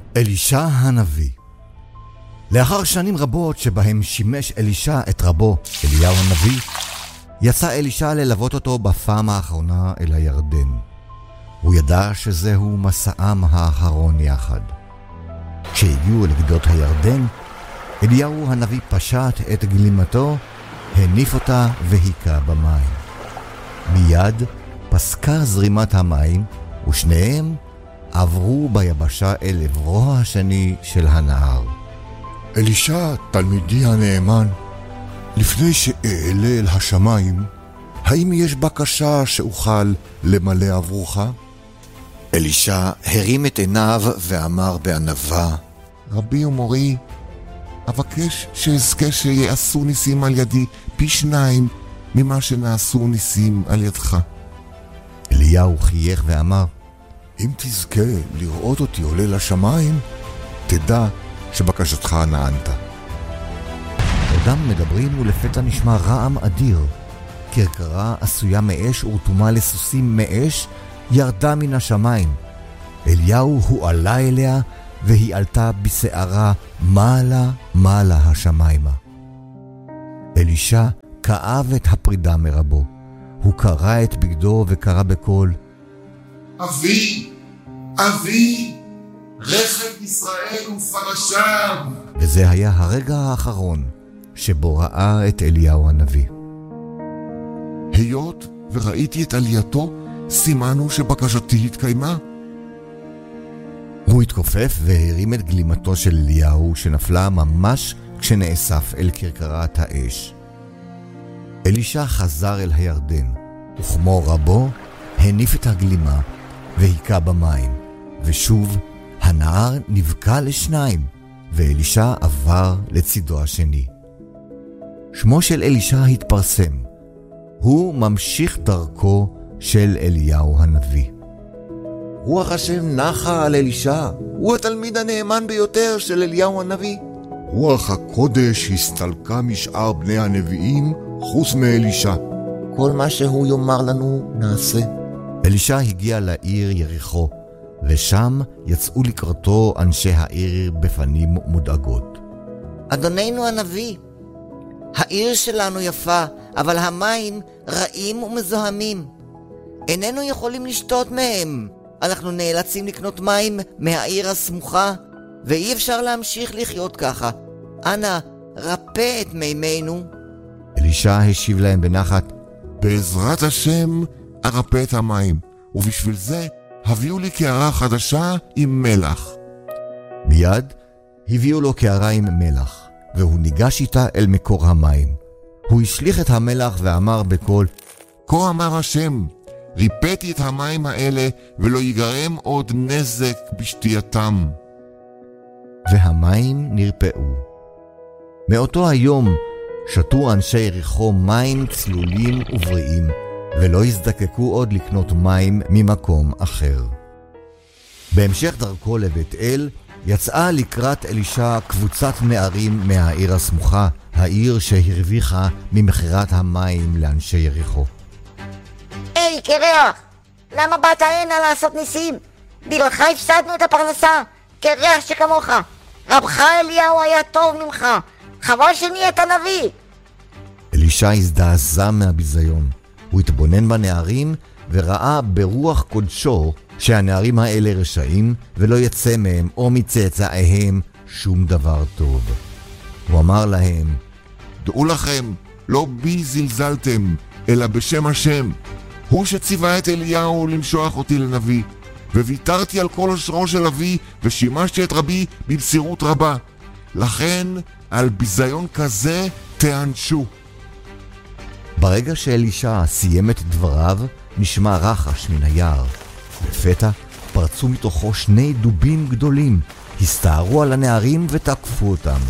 אלישע הנביא. לאחר שנים רבות שבהם שימש אלישע את רבו אליהו הנביא, יצא אלישע ללוות אותו בפעם האחרונה אל הירדן. הוא ידע שזהו מסעם האחרון יחד. כשהגיעו לגדות הירדן, אליהו הנביא פשט את גלימתו, הניף אותה והיכה במים. מיד פסקה זרימת המים, ושניהם עברו ביבשה אל עברו השני של הנהר. אלישע, תלמידי הנאמן, לפני שאעלה אל השמיים, האם יש בקשה שאוכל למלא עבורך? אלישע הרים את עיניו ואמר בענווה, רבי ומורי, אבקש שאזכה שיעשו ניסים על ידי פי 2 ממה שנעשו ניסים על ידך. אליהו חייך ואמר, אם תזכה לראות אותי עולה לשמיים, תדע שבקשתך נענת. עודם מדברים ולפתע נשמע רעם אדיר. כרכרה עשויה מאש ורתומה לסוסים מאש ירדה מן השמיים. אליהו הועלה אליה והיא עלתה בשערה מעלה מעלה השמיימה. אלישע כאב את הפרידה מרבו. הוא קרא את בגדו וקרא בקול, אבי, אבי, רכב ישראל ופרשיו. וזה היה הרגע האחרון שבו ראה את אליהו הנביא. היות וראיתי את עלייתו, סימנו שבקשתי התקיימה. הוא התכופף והרים את גלימתו של אליהו שנפלה ממש כשנאסף אל כרכרת האש. אלישע חזר אל הירדן, וכמו רבו הניף את הגלימה והיכה במים, ושוב הנהר נבקע לשניים, ואלישע עבר לצידו השני. שמו של אלישע התפרסם. הוא ממשיך דרכו של אליהו הנביא. רוח השם נחה על אלישע, הוא התלמיד הנאמן ביותר של אליהו הנביא. רוח הקודש הסתלקה משאר בני הנביאים חוץ מאלישע. כל מה שהוא יאמר לנו נעשה. אלישע הגיע לעיר יריחו, ושם יצאו לקראתו אנשי העיר בפנים מודאגות. אדוננו הנביא, העיר שלנו יפה, אבל המים רעים ומזוהמים. איננו יכולים לשתות מהם. אנחנו נאלצים לקנות מים מהעיר הסמוכה, ואי אפשר להמשיך לחיות ככה. אנא, רפא את מימינו. אלישע השיב להם בנחת, בעזרת השם ארפא את המים, ובשביל זה הביאו לי קערה חדשה עם מלח. מיד הביאו לו קערה עם מלח, והוא ניגש איתה אל מקור המים. הוא השליך את המלח ואמר בקול, כה אמר השם, ריפאתי את המים האלה ולא ייגרם עוד נזק בשתייתם. והמים נרפאו. מאותו היום שתו אנשי יריחו מים צלולים ובריאים, ולא הזדקקו עוד לקנות מים ממקום אחר. בהמשך דרכו לבית אל, יצאה לקראת אלישע קבוצת נערים מהעיר הסמוכה, העיר שהרוויחה ממחירת המים לאנשי יריחו. היי, קרח! למה באת הנה לעשות ניסים? בגללך הפסדנו את הפרנסה, קרח שכמוך. רבך אליהו היה טוב ממך, חבל שנהיית נביא. אלישע הזדעזע מהביזיון. הוא התבונן בנערים וראה ברוח קודשו שהנערים האלה רשעים ולא יצא מהם או מצאצאיהם שום דבר טוב. הוא אמר להם, דעו לכם, לא בי זלזלתם, אלא בשם השם. הוא שציווה את אליהו למשוח אותי לנביא, וויתרתי על כל אשרו של אבי ושימשתי את רבי במסירות רבה. לכן על ביזיון כזה תענשו. ברגע שאלישע סיים את דבריו, נשמע רחש מן היער. לפתע פרצו מתוכו 2 דובים גדולים, הסתערו על הנערים ותקפו אותם.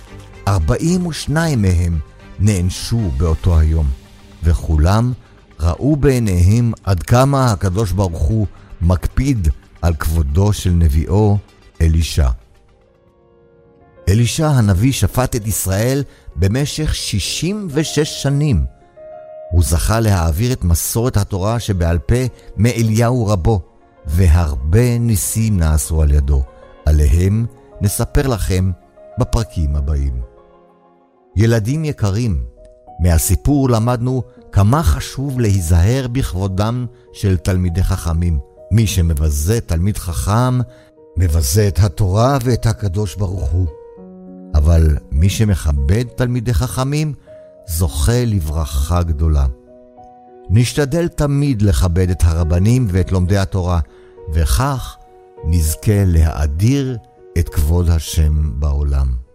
42 מהם נענשו באותו היום, וכולם ראו בעיניהם עד כמה הקדוש ברוך הוא מקפיד על כבודו של נביאו אלישע. אלישע הנביא שפט את ישראל במשך 66 שנים. הוא זכה להעביר את מסורת התורה שבעל פה מאליהו רבו, והרבה ניסים נעשו על ידו, עליהם נספר לכם בפרקים הבאים. ילדים יקרים, מהסיפור למדנו כמה חשוב להיזהר בכבודם של תלמידי חכמים. מי שמבזה תלמיד חכם, מבזה את התורה ואת הקדוש ברוך הוא. אבל מי שמכבד תלמידי חכמים, זוכה לברכה גדולה. נשתדל תמיד לכבד את הרבנים ואת לומדי התורה, וכך נזכה להאדיר את כבוד השם בעולם.